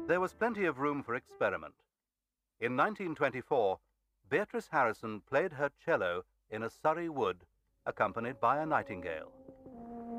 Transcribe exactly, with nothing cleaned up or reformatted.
There was plenty of room for experiment. In nineteen twenty-four, Beatrice Harrison played her cello in a Surrey wood, accompanied by a nightingale.